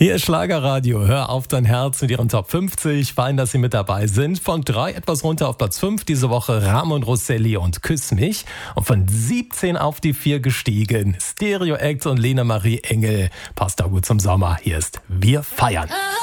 Hier ist Schlagerradio. Hör auf dein Herz mit ihren Top 50. Fein, dass Sie mit dabei sind. Von 3 etwas runter auf Platz 5 diese Woche Ramon Rosselli und Küss mich. Und von 17 auf die 4 gestiegen Stereo Act und Lena Marie Engel. Passt auch gut zum Sommer. Hier ist Wir feiern.